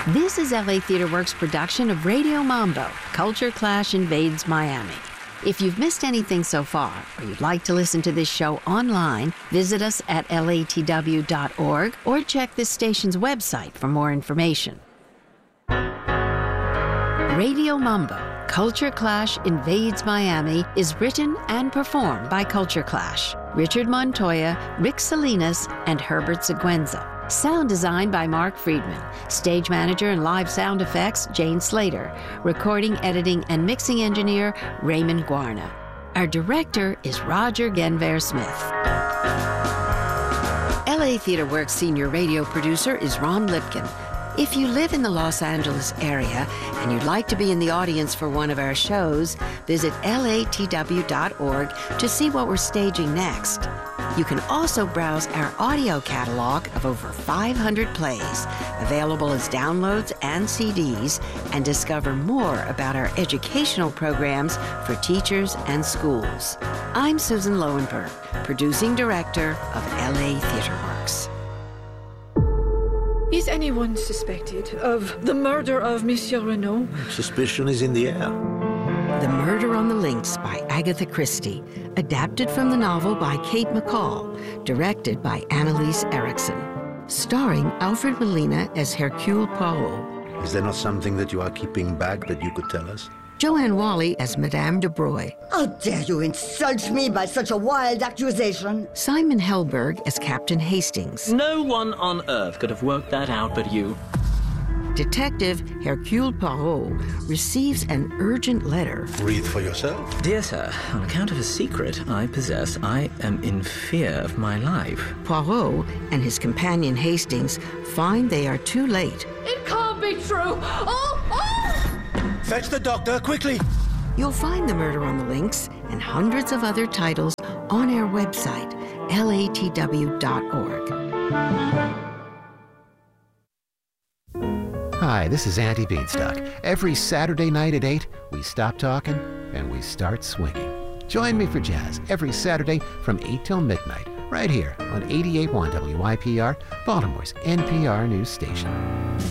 This is LA Theatre Works' production of Radio Mambo, Culture Clash Invades Miami. If you've missed anything so far, or you'd like to listen to this show online, visit us at latw.org or check this station's website for more information. Radio Mambo, Culture Clash Invades Miami is written and performed by Culture Clash, Richard Montoya, Rick Salinas, and Herbert Seguenza. Sound design by Mark Friedman. Stage manager and live sound effects, Jane Slater. Recording, editing, and mixing engineer, Raymond Guarna. Our director is Roger Genver-Smith. LA Theatre Works senior radio producer is Ron Lipkin. If you live in the Los Angeles area and you'd like to be in the audience for one of our shows, visit latw.org to see what we're staging next. You can also browse our audio catalog of over 500 plays, available as downloads and CDs, and discover more about our educational programs for teachers and schools. I'm Susan Lowenberg, producing director of LA Theatre Works. Is anyone suspected of the murder of Monsieur Renault? Suspicion is in the air. The Murder on the Links by Agatha Christie, adapted from the novel by Kate McCall, directed by Annalise Erickson. Starring Alfred Molina as Hercule Poirot. Is there not something that you are keeping back that you could tell us? Joanne Whalley as Madame de Broglie. How dare you insult me by such a wild accusation? Simon Helberg as Captain Hastings. No one on Earth could have worked that out but you. Detective Hercule Poirot receives an urgent letter. Read for yourself. Dear sir, on account of a secret I possess, I am in fear of my life. Poirot and his companion Hastings find they are too late. It can't be true! Oh! Fetch the doctor, quickly! You'll find The Murder on the Links and hundreds of other titles on our website, latw.org. Hi, this is Andy Beanstalk. Every Saturday night at 8, we stop talking and we start swinging. Join me for jazz every Saturday from 8 till midnight, right here on 88.1 WYPR, Baltimore's NPR news station.